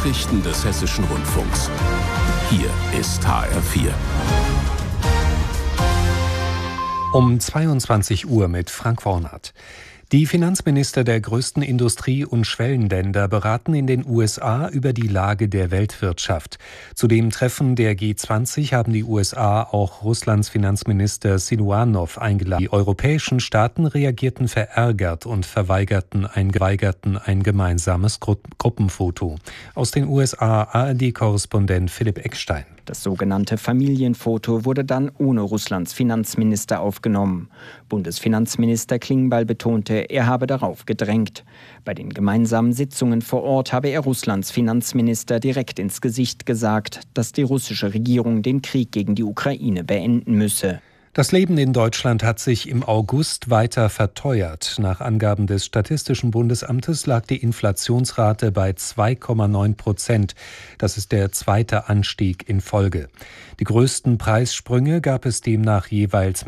Nachrichten des Hessischen Rundfunks. Hier ist HR4. Um 22 Uhr mit Frank Wornert. Die Finanzminister der größten Industrie- und Schwellenländer beraten in den USA über die Lage der Weltwirtschaft. Zu dem Treffen der G20 haben die USA auch Russlands Finanzminister Siluanow eingeladen. Die europäischen Staaten reagierten verärgert und verweigerten ein gemeinsames Gruppenfoto. Aus den USA ARD-Korrespondent Philipp Eckstein. Das sogenannte Familienfoto wurde dann ohne Russlands Finanzminister aufgenommen. Bundesfinanzminister Klingbeil betonte, er habe darauf gedrängt. Bei den gemeinsamen Sitzungen vor Ort habe er Russlands Finanzminister direkt ins Gesicht gesagt, dass die russische Regierung den Krieg gegen die Ukraine beenden müsse. Das Leben in Deutschland hat sich im August weiter verteuert. Nach Angaben des Statistischen Bundesamtes lag die Inflationsrate bei 2,9%. Das ist der zweite Anstieg in Folge. Die größten Preissprünge gab es demnach jeweils